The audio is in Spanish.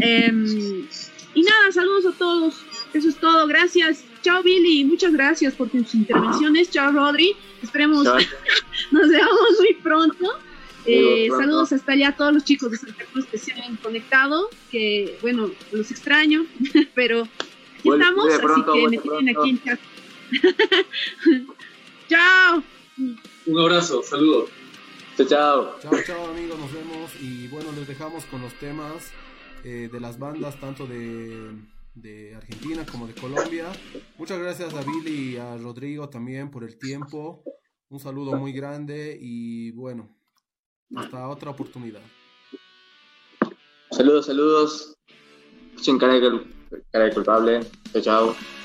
Y nada, saludos a todos. Eso es todo. Gracias. Chao, Billy. Muchas gracias por tus intervenciones. Chao, Rodri. Esperemos nos veamos muy pronto. Saludos hasta allá a todos los chicos de Santa Cruz que se han conectado. Que, bueno, los extraño, pero aquí estamos. Así que me tienen aquí en casa. Chao. Un abrazo. Saludos. Chao. Chao, amigos. Nos vemos. Y bueno, les dejamos con los temas de las bandas, tanto de Argentina como de Colombia. Muchas gracias a Billy y a Rodrigo también por el tiempo. Un saludo muy grande y bueno, hasta otra oportunidad. Saludos. Sin cara de culpable. Chao.